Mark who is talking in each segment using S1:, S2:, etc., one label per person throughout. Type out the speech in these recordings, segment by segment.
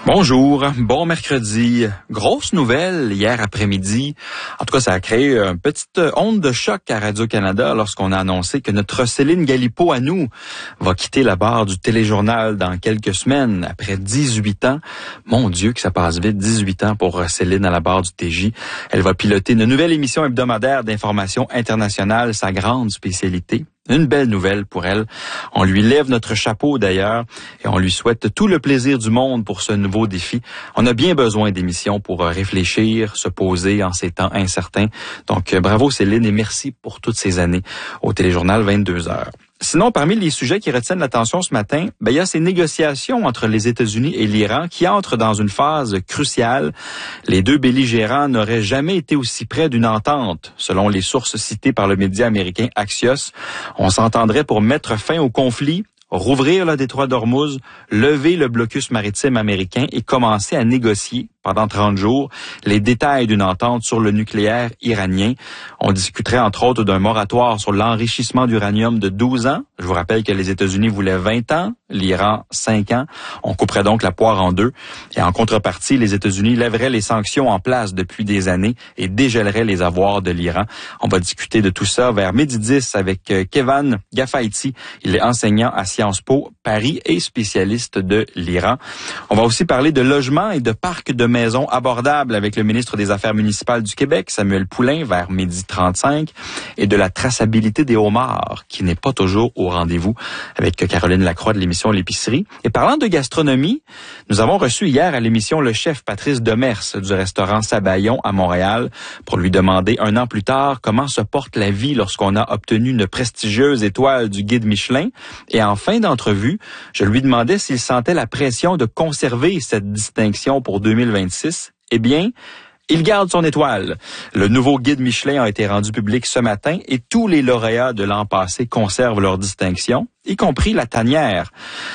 S1: Bonjour, bon mercredi. Grosse nouvelle hier après-midi. En tout cas, ça a créé une petite onde de choc à Radio-Canada lorsqu'on a annoncé que notre Céline Galipeau à nous va quitter la barre du téléjournal dans quelques semaines, après 18 ans. Mon Dieu, que ça passe vite, 18 ans pour Céline à la barre du TJ. Elle va piloter une nouvelle émission hebdomadaire d'information internationale, sa grande spécialité. Une belle nouvelle pour elle. On lui lève notre chapeau d'ailleurs et on lui souhaite tout le plaisir du monde pour ce nouveau défi. On a bien besoin d'émissions pour réfléchir, se poser en ces temps incertains. Donc bravo Céline et merci pour toutes ces années au téléjournal 22h. Sinon, parmi les sujets qui retiennent l'attention ce matin, il y a ces négociations entre les États-Unis et l'Iran qui entrent dans une phase cruciale. Les deux belligérants n'auraient jamais été aussi près d'une entente, selon les sources citées par le média américain Axios. On s'entendrait pour mettre fin au conflit, rouvrir le détroit d'Ormuz, lever le blocus maritime américain et commencer à négocier pendant 30 jours les détails d'une entente sur le nucléaire iranien. On discuterait entre autres d'un moratoire sur l'enrichissement d'uranium de 12 ans. Je vous rappelle que les États-Unis voulaient 20 ans, l'Iran 5 ans. On couperait donc la poire en deux. Et en contrepartie, les États-Unis lèveraient les sanctions en place depuis des années et dégèleraient les avoirs de l'Iran. On va discuter de tout ça vers 12h10 avec Kevan Gafaiti. Il est enseignant à Sciences Po Paris et spécialiste de l'Iran. On va aussi parler de logement et de parcs de maisons abordables avec le ministre des Affaires municipales du Québec, Samuel Poulin, vers 12h35, et de la traçabilité des homards, qui n'est pas toujours au rendez-vous, avec Caroline Lacroix de l'émission L'Épicerie. Et parlant de gastronomie, nous avons reçu hier à l'émission le chef Patrice Demers du restaurant Sabayon à Montréal pour lui demander un an plus tard comment se porte la vie lorsqu'on a obtenu une prestigieuse étoile du guide Michelin. Et en fin d'entrevue, je lui demandais s'il sentait la pression de conserver cette distinction pour 2026. Eh bien, il garde son étoile. Le nouveau guide Michelin a été rendu public ce matin et tous les lauréats de l'an passé conservent leur distinction, y compris la tanière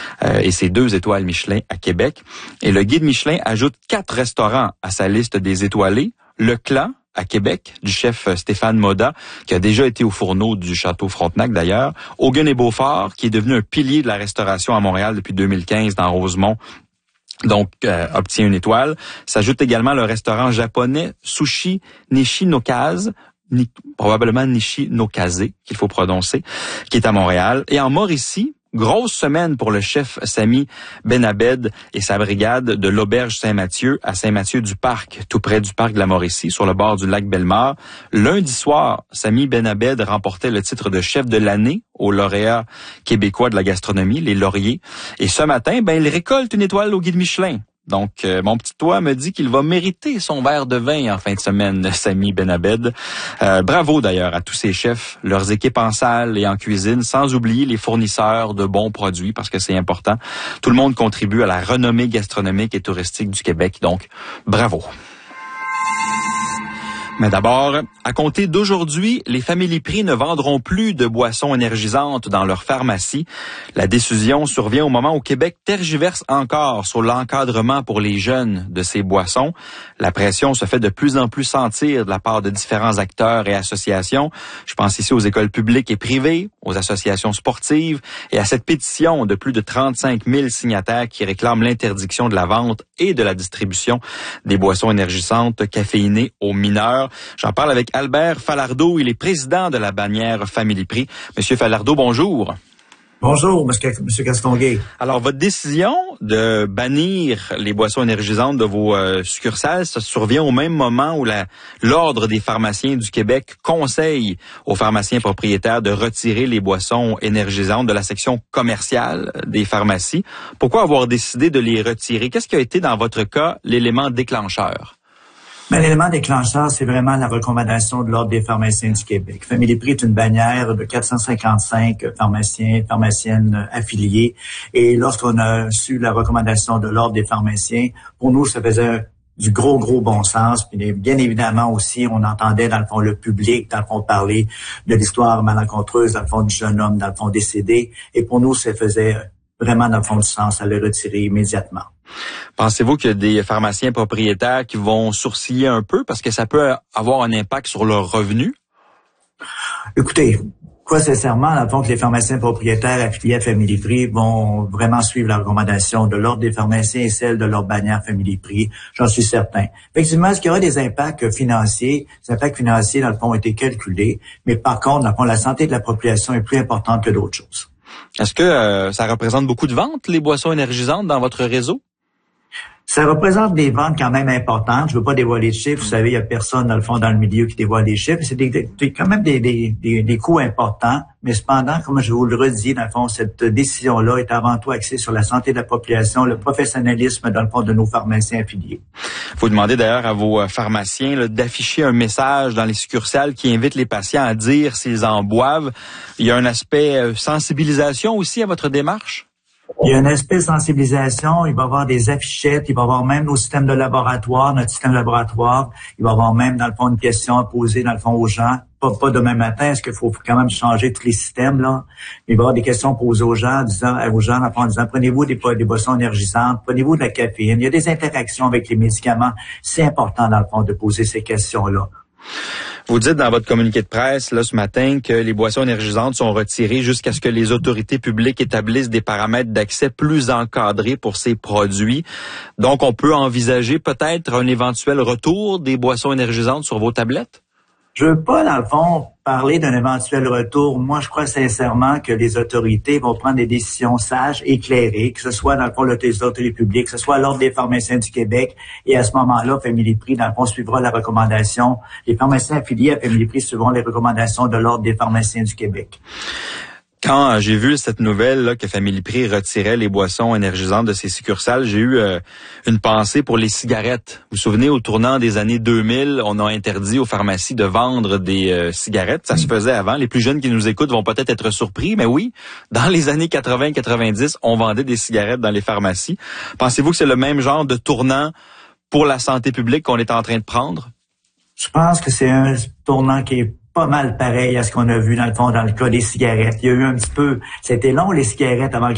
S1: et ses 2 étoiles Michelin à Québec. Et le guide Michelin ajoute 4 restaurants à sa liste des étoilés. Le Clan à Québec, du chef Stéphane Moda, qui a déjà été au fourneau du Château Frontenac d'ailleurs. Hogan et Beaufort, qui est devenu un pilier de la restauration à Montréal depuis 2015 dans Rosemont. Donc, obtient une étoile. S'ajoute également le restaurant japonais Sushi Nishinokaze, probablement Nishinokaze, qu'il faut prononcer, qui est à Montréal. Et en Mauricie, grosse semaine pour le chef Sami Benabed et sa brigade de l'Auberge Saint-Mathieu à Saint-Mathieu-du-Parc, tout près du parc de la Mauricie, sur le bord du lac Bellemare. Lundi soir, Sami Benabed remportait le titre de chef de l'année aux lauréats québécois de la gastronomie, les lauriers. Et ce matin, il récolte une étoile au guide Michelin. Donc, mon petit doigt me dit qu'il va mériter son verre de vin en fin de semaine, Sami Benabed. Bravo d'ailleurs à tous ces chefs, leurs équipes en salle et en cuisine, sans oublier les fournisseurs de bons produits, parce que c'est important. Tout le monde contribue à la renommée gastronomique et touristique du Québec, donc bravo. Mais d'abord, à compter d'aujourd'hui, les Family Prix ne vendront plus de boissons énergisantes dans leurs pharmacies. La décision survient au moment où Québec tergiverse encore sur l'encadrement pour les jeunes de ces boissons. La pression se fait de plus en plus sentir de la part de différents acteurs et associations. Je pense ici aux écoles publiques et privées, aux associations sportives et à cette pétition de plus de 35 000 signataires qui réclament l'interdiction de la vente et de la distribution des boissons énergisantes caféinées aux mineurs. J'en parle avec Albert Falardeau, il est président de la bannière Family Prix. Monsieur Falardeau, bonjour.
S2: Bonjour, Monsieur Castonguay.
S1: Alors, votre décision de bannir les boissons énergisantes de vos succursales, ça survient au même moment où l'Ordre des pharmaciens du Québec conseille aux pharmaciens propriétaires de retirer les boissons énergisantes de la section commerciale des pharmacies. Pourquoi avoir décidé de les retirer? Qu'est-ce qui a été, dans votre cas, l'élément déclencheur?
S2: L'élément déclencheur, c'est vraiment la recommandation de l'Ordre des pharmaciens du Québec. Family Prix est une bannière de 455 pharmaciens, pharmaciennes affiliés. Et lorsqu'on a su la recommandation de l'Ordre des pharmaciens, pour nous, ça faisait du gros bon sens. Puis bien évidemment aussi, on entendait dans le fond le public, dans le fond parler de l'histoire malencontreuse, dans le fond du jeune homme, dans le fond décédé. Et pour nous, ça faisait vraiment dans le fond du sens à le retirer immédiatement.
S1: Pensez-vous qu'il y a des pharmaciens propriétaires qui vont sourciller un peu parce que ça peut avoir un impact sur leurs revenus?
S2: Écoutez, crois sincèrement, dans le fond, que les pharmaciens propriétaires affiliés à Family Prix vont vraiment suivre la recommandation de l'Ordre des pharmaciens et celle de leur bannière Family Prix. J'en suis certain. Effectivement, est-ce qu'il y aura des impacts financiers? Les impacts financiers, dans le fond, ont été calculés. Mais par contre, dans le fond, la santé de la population est plus importante que d'autres choses.
S1: Est-ce que ça représente beaucoup de ventes, les boissons énergisantes, dans votre réseau?
S2: Ça représente des ventes quand même importantes. Je veux pas dévoiler de chiffres. Vous savez, il y a personne, dans le fond, dans le milieu qui dévoile des chiffres. C'est quand même des coûts importants. Mais cependant, comme je vous le redis, dans le fond, cette décision-là est avant tout axée sur la santé de la population, le professionnalisme, dans le fond, de nos pharmaciens affiliés.
S1: Vous demandez d'ailleurs à vos pharmaciens là, d'afficher un message dans les succursales qui invite les patients à dire s'ils en boivent. Il y a un aspect sensibilisation aussi à votre démarche?
S2: Il y a un aspect sensibilisation, il va y avoir des affichettes, il va y avoir même nos systèmes de laboratoire, notre système de laboratoire, il va y avoir même, dans le fond, une question à poser, dans le fond, aux gens. Pas demain matin, est-ce qu'il faut quand même changer tous les systèmes, là? Il va y avoir des questions posées aux gens, en disant, prenez-vous des boissons énergisantes, prenez-vous de la caféine. Il y a des interactions avec les médicaments. C'est important, dans le fond, de poser ces questions-là.
S1: Vous dites dans votre communiqué de presse là ce matin que les boissons énergisantes sont retirées jusqu'à ce que les autorités publiques établissent des paramètres d'accès plus encadrés pour ces produits. Donc, on peut envisager peut-être un éventuel retour des boissons énergisantes sur vos tablettes?
S2: Je veux pas, dans le fond, parler d'un éventuel retour. Moi, je crois sincèrement que les autorités vont prendre des décisions sages, éclairées, que ce soit, dans le fond, les autorités publiques, que ce soit l'Ordre des pharmaciens du Québec. Et à ce moment-là, Family Prix, dans le fond, suivra la recommandation. Les pharmaciens affiliés à Family Prix suivront les recommandations de l'Ordre des pharmaciens du Québec.
S1: Quand j'ai vu cette nouvelle là, que Family Prix retirait les boissons énergisantes de ses succursales, j'ai eu une pensée pour les cigarettes. Vous vous souvenez, au tournant des années 2000, on a interdit aux pharmacies de vendre des cigarettes. Ça se faisait avant. Les plus jeunes qui nous écoutent vont peut-être être surpris, mais oui, dans les années 80-90, on vendait des cigarettes dans les pharmacies. Pensez-vous que c'est le même genre de tournant pour la santé publique qu'on est en train de prendre?
S2: Je pense que c'est un tournant qui est pas mal pareil à ce qu'on a vu dans le fond dans le cas des cigarettes. Il y a eu un petit peu, c'était long les cigarettes avant que